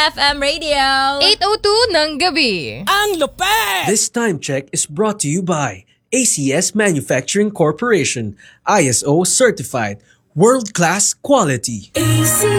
FM Radio. 8:02 ng gabi. Ang lupet! This time check is brought to you by ACS Manufacturing Corporation, ISO certified, world-class quality.